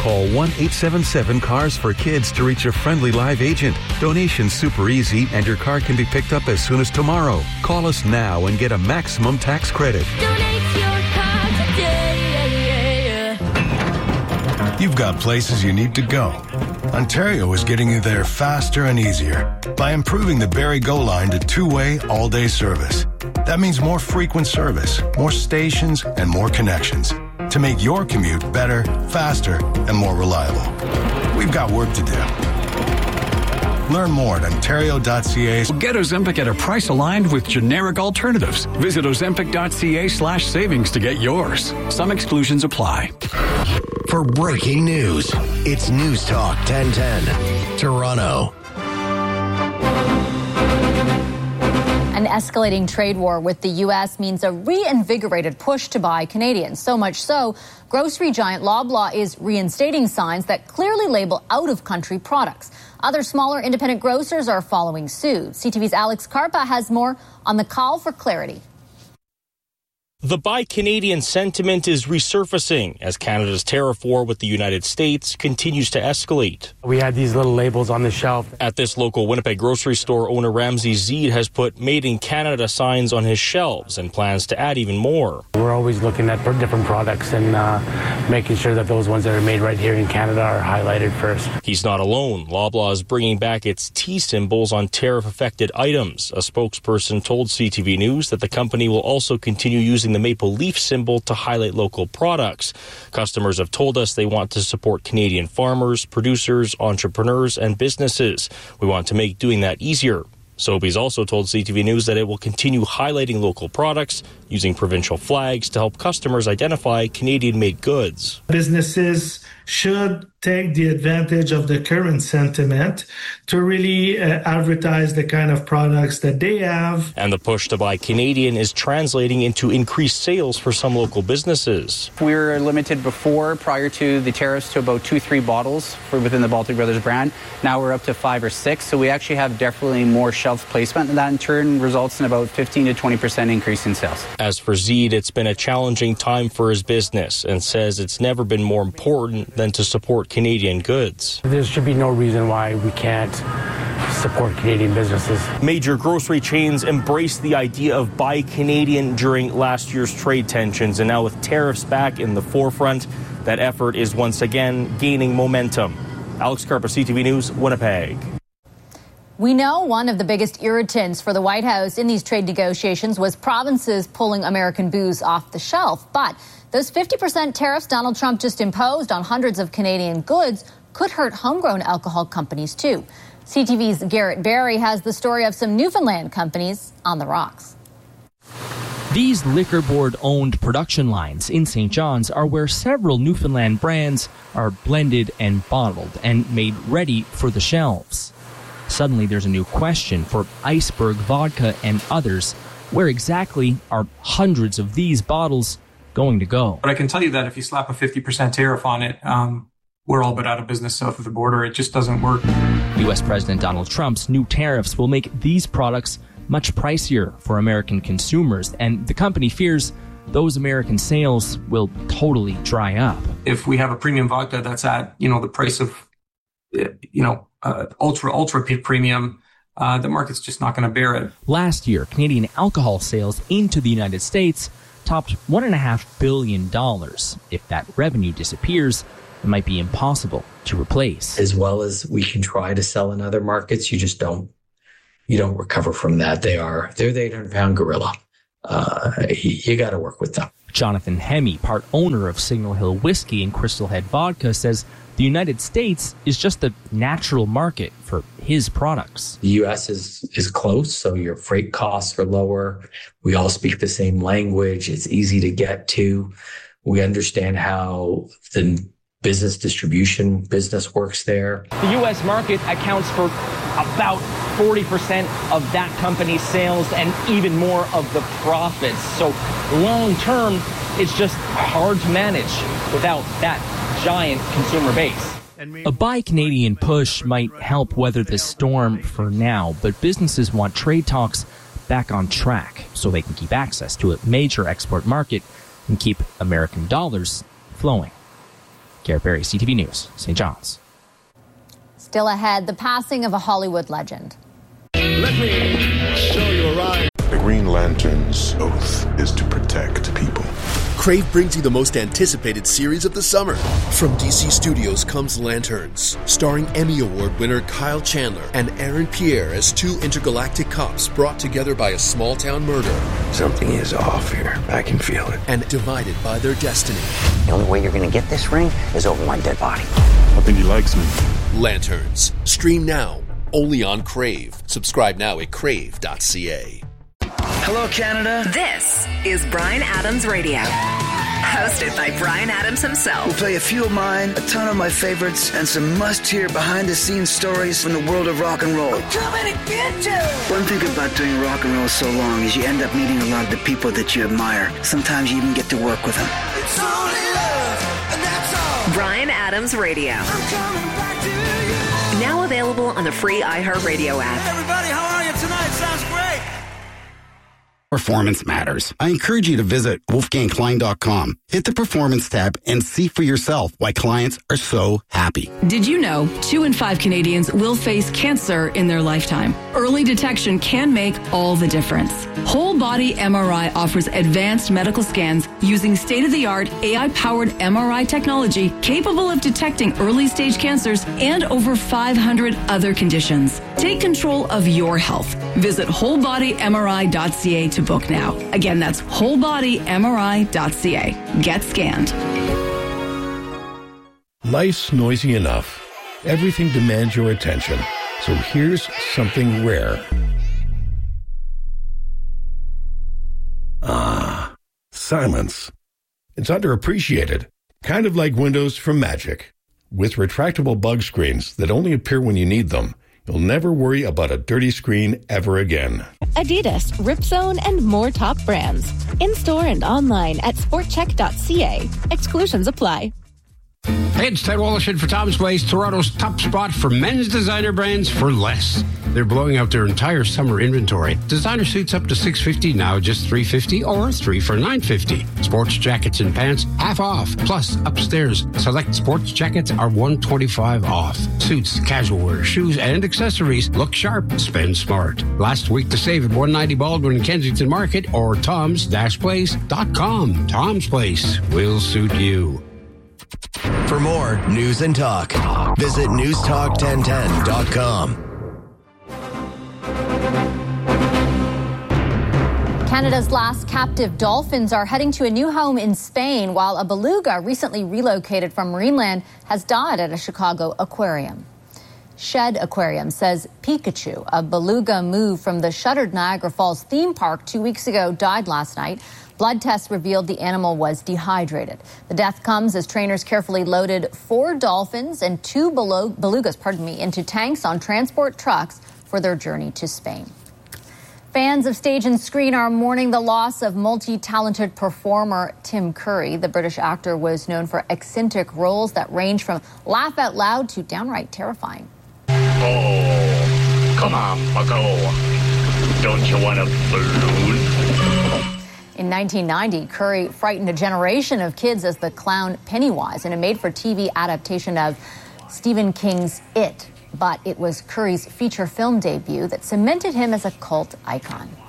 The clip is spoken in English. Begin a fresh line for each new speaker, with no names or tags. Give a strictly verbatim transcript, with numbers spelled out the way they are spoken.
Call one eight seven seven cars for kids to reach a friendly live agent. Donation's super easy and your car can be picked up as soon as tomorrow. Call us now and get a maximum tax credit.
Donate your car today.
You've got places you need to go. Ontario is getting you there faster and easier by improving the Barrie Go line to two-way all-day service. That means more frequent service, more stations, and more connections to make your commute better, faster, and more reliable. We've got work to do. Learn more at ontario dot c a.
Get Ozempic at a price aligned with generic alternatives. Visit ozempic dot c a slash savings to get yours. Some exclusions apply.
For breaking news, it's News Talk ten ten, Toronto.
An escalating trade war with the U S means a reinvigorated push to buy Canadian. So much so, grocery giant Loblaw is reinstating signs that clearly label out-of-country products. Other smaller independent grocers are following suit. C T V's Alex Carpa has more on the call for clarity.
The Buy Canadian sentiment is resurfacing as Canada's tariff war with the United States continues to escalate.
We had these little labels on the shelf.
At this local Winnipeg grocery store, owner Ramsey Zeed has put Made in Canada signs on his shelves and plans to add even more.
We're always looking at different products and uh, making sure that those ones that are made right here in Canada are highlighted first.
He's not alone. Loblaw is bringing back its T symbols on tariff-affected items. A spokesperson told C T V News that the company will also continue using the maple leaf symbol to highlight local products. Customers have told us they want to support Canadian farmers, producers, entrepreneurs, and businesses. We want to make doing that easier. Sobeys also told C T V News that it will continue highlighting local products using provincial flags to help customers identify Canadian-made goods.
Businesses should take the advantage of the current sentiment to really uh, advertise the kind of products that they have.
And the push to buy Canadian is translating into increased sales for some local businesses.
We were limited before, prior to the tariffs, to about two, three bottles for within the Baltic Brothers brand. Now we're up to five or six, so we actually have definitely more shelf placement, and that in turn results in about fifteen to twenty percent increase in sales.
As for Zeed, it's been a challenging time for his business and says it's never been more important than to support Canadian goods.
There should be no reason why we can't support Canadian businesses.
Major grocery chains embraced the idea of Buy Canadian during last year's trade tensions, and now with tariffs back in the forefront, that effort is once again gaining momentum. Alex Carpa, C T V News, Winnipeg.
We know one of the biggest irritants for the White House in these trade negotiations was provinces pulling American booze off the shelf. But those fifty percent tariffs Donald Trump just imposed on hundreds of Canadian goods could hurt homegrown alcohol companies too. C T V's Garrett Barry has the story of some Newfoundland companies on the rocks.
These liquor board-owned production lines in Saint John's are where several Newfoundland brands are blended and bottled and made ready for the shelves. Suddenly, there's a new question for Iceberg Vodka and others. Where exactly are hundreds of these bottles going to go?
But I can tell you that if you slap a fifty percent tariff on it, um, we're all but out of business south of the border. It just doesn't work.
U S President Donald Trump's new tariffs will make these products much pricier for American consumers, and the company fears those American sales will totally dry up.
If we have a premium vodka that's at, you know, the price of, you know, uh, ultra, ultra premium, uh, the market's just not going to bear it.
Last year, Canadian alcohol sales into the United States topped one and a half billion dollars. If that revenue disappears, it might be impossible to replace.
As well as we can try to sell in other markets, you just don't, you don't recover from that. They are, they're the eight hundred pound gorilla. Uh, you, you got to work with them.
Jonathan Hemme, part owner of Signal Hill Whiskey and Crystal Head Vodka, says the United States is just the natural market for his products.
The U S is, is close, so your freight costs are lower. We all speak the same language. It's easy to get to. We understand how the business distribution business works there.
The U S market accounts for about forty percent of that company's sales and even more of the profits. So long term, it's just hard to manage without that giant consumer base. A Buy Canadian push might help weather this storm for now, but businesses want trade talks back on track so they can keep access to a major export market and keep American dollars flowing.
Garrett Berry, C T V News, Saint John's.
Still ahead, the passing of a Hollywood legend.
Let me show you a ride.
The Green Lantern's oath is to protect people.
Crave brings you the most anticipated series of the summer. From D C Studios comes Lanterns, starring Emmy Award winner Kyle Chandler and Aaron Pierre as two intergalactic cops brought together by a small-town murder.
Something is off here. I can feel it.
And divided by their destiny.
The only way you're going to get this ring is over my dead body.
I think he likes me.
Lanterns. Stream now. Only on Crave. Subscribe now at crave dot c a.
Hello, Canada.
This is Bryan Adams Radio. Hosted by Bryan Adams himself.
We'll play a few of mine, a ton of my favorites, and some must-hear behind-the-scenes stories from the world of rock and roll.
We're coming to get you!
One thing about doing rock and roll so long is you end up meeting a lot of the people that you admire. Sometimes you even get to work with them.
It's only love, and that's all. Bryan Adams Radio. I'm coming back to you. Now available on the free iHeartRadio app.
Hey everybody, how are you tonight? Sounds great.
Performance matters. I encourage you to visit wolfgang klein dot com. Hit the Performance tab and see for yourself why clients are so happy.
Did you know two in five Canadians will face cancer in their lifetime? Early detection can make all the difference. Whole Body M R I offers advanced medical scans using state-of-the-art A I-powered M R I technology capable of detecting early-stage cancers and over five hundred other conditions. Take control of your health. Visit whole body M R I dot c a to book now. Again, that's whole body M R I dot c a. Get scanned.
Life's noisy enough. Everything demands your attention. So here's something rare. Ah, silence. It's underappreciated. Kind of like windows from Magic. With retractable bug screens that only appear when you need them, you'll never worry about a dirty screen ever again.
Adidas, Ripzone, and more top brands. In-store and online at sport check dot c a. Exclusions apply.
Hey, it's Ted Wallishin for Tom's Place, Toronto's top spot for men's designer brands for less. They're blowing out their entire summer inventory. Designer suits up to six hundred fifty dollars, now just three hundred fifty dollars or three for nine hundred fifty dollars. Sports jackets and pants, half off. Plus, upstairs, select sports jackets are one hundred twenty-five dollars off. Suits, casual wear, shoes, and accessories. Look sharp, spend smart. Last week to save at one ninety Baldwin and Kensington Market or toms dash place dot com. Tom's Place will suit you.
For more news and talk, visit news talk ten ten dot com.
Canada's last captive dolphins are heading to a new home in Spain, while a beluga recently relocated from Marineland has died at a Chicago aquarium. Shed Aquarium says Pikachu, a beluga moved from the shuttered Niagara Falls theme park two weeks ago, died last night. Blood tests revealed the animal was dehydrated. The death comes as trainers carefully loaded four dolphins and two belugas, pardon me, into tanks on transport trucks for their journey to Spain. Fans of stage and screen are mourning the loss of multi-talented performer Tim Curry. The British actor was known for eccentric roles that range from laugh out loud to downright terrifying.
Oh, come on, bucko. Don't you want a balloon?
In nineteen ninety, Curry frightened a generation of kids as the clown Pennywise in a made-for-T V adaptation of Stephen King's It. But it was Curry's feature film debut that cemented him as a cult icon.